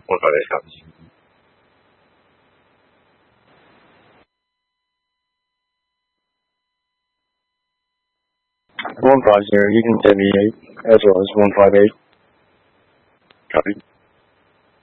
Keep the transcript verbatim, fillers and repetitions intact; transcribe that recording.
one five eight copies. one five zero, you can send me eight as well as one five eight. Copy.